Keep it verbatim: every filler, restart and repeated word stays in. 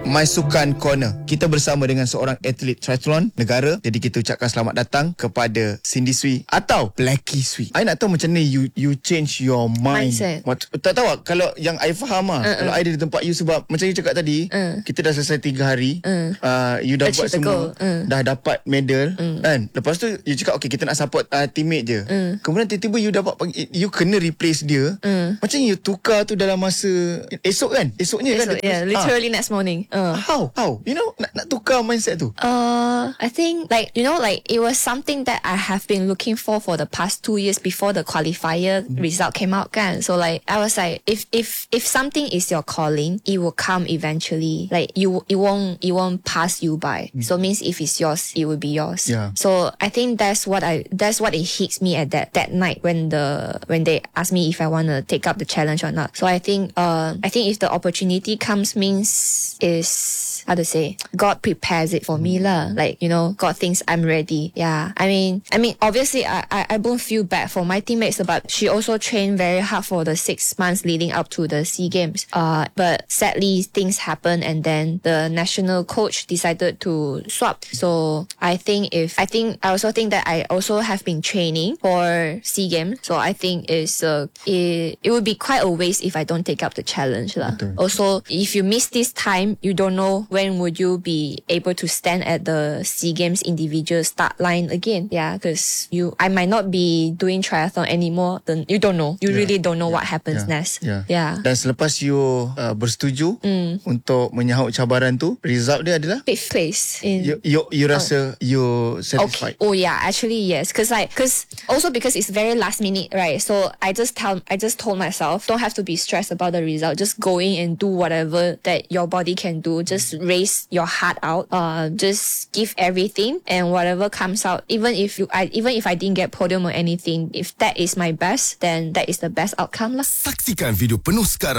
My Sukan Corner. Kita bersama dengan seorang atlet triathlon negara. Jadi kita ucapkan selamat datang kepada Cindy Sui atau Blackie Sui. I nak tahu macam ni you you change your mind. Mindset. Mat, tak tahu tak, kalau yang I faham lah. Uh-uh. Kalau I ada di tempat you, sebab macam you cakap tadi, uh. kita dah selesai tiga hari. Uh. Uh, you dah Achieve buat semua. Uh. Dah dapat medal. Uh. Kan? Lepas tu you cakap okay, kita nak support uh, teammate je. Uh. Kemudian tiba-tiba you dapat panggil, you kena replace dia. Uh. Macam you tukar tu dalam masa esok kan? Esoknya Esok, kan? Yeah, literally ah. next morning. Uh. How? How? You know, nak, nak tukar mindset tu? Uh, I think like, you know, like it was something that I have been looking for for the past two years before the qualifier mm. result came out kan. So like, I was like, if if if something is your calling, it will come eventually. Like you, it won't, it won't pass you by. Mm. So means if it's yours, it will be yours. Yeah. So I think that's what I, that's what it hits me at that, that night when the, when they asked me if I want to take up the challenge or not. So I think, uh, I think if the opportunity comes means is, how to say, God prepares it for me lah. Like, you know, God thinks I'm ready. Yeah. I mean, I mean, obviously I, I, I won't feel bad for my teammates, but she also trained very hard for the six months leading up to the SEA Games. Uh, but sadly things happened and then the national coach decided to swap. So I think if, I think, I also think that I also have been training for SEA Games. So I think it's, uh, it, it would be quite a waste if I don't take up the challenge lah. Okay. Also, if you miss this time, you don't know when would you be able to stand at the SEA Games individual start line again. Yeah, because you, I might not be doing triathlon anymore. Then you don't know. You yeah. really don't know yeah. what happens yeah. next. Yeah. yeah. Dan selepas you uh, bersetuju mm. untuk menyahut cabaran tu, result dia adalah fifth place. In, you, you, you rasa oh. you satisfied? Okay. Oh yeah, actually yes. Because like, because also because it's very last minute, right? So I just tell, I just told myself, don't have to be stressed about the result. Just go in and do whatever that your body can do. Just raise your heart out. Uh, just give everything, and whatever comes out, even if you, I, even if I didn't get podium or anything, if that is my best, then that is the best outcome lah. Saksikan video penuh sekarang.